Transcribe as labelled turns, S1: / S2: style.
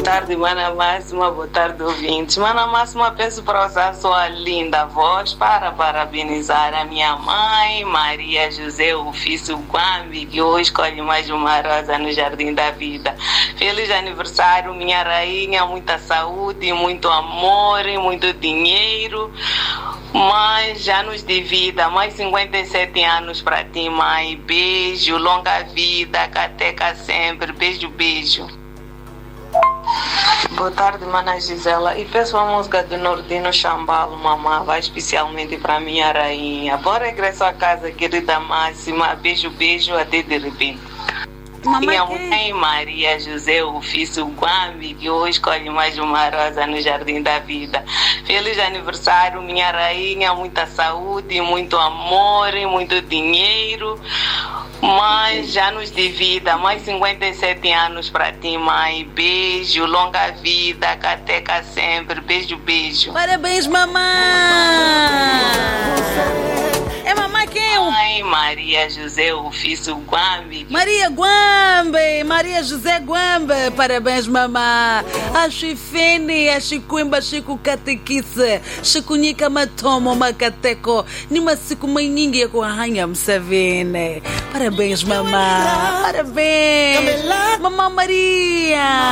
S1: tarde, Mana Máxima, boa tarde, ouvintes. Mana Máxima, peço para usar sua linda voz para parabenizar a minha mãe, Maria José Ofício Quambi, que hoje escolhe mais uma rosa no Jardim da Vida. Feliz aniversário, minha rainha, muita saúde, muito amor e muito dinheiro. Mais anos de vida, mais 57 anos para ti, mãe. Beijo, longa vida, cateca sempre. Beijo, beijo. Boa tarde, Mana Gisela. E peço a música do Nordino Chambalo, mamá, vai especialmente para minha rainha. Bom regresso à casa, querida Máxima. Beijo, beijo, até de repente. Minha mãe, Maria José Ofício Guambi, que hoje escolhe mais uma rosa no Jardim da Vida. Feliz aniversário, minha rainha, muita saúde, muito amor e muito dinheiro. Mais anos de vida, mais 57 anos para ti, mãe. Beijo, longa vida, cateca sempre. Beijo, beijo.
S2: Parabéns, mamãe! É mamãe quem?
S1: Mãe, Maria José Ofício Guambi.
S2: Maria Guambe, Maria José Guambe. Parabéns, mamãe. A Chifene, a Chicuimba, Chico Catequice, Chicunica Matomo, Macateco, Nima Siku Mainingue com a Rainha Msavene. Parabéns, mamãe. Parabéns, mamãe Maria.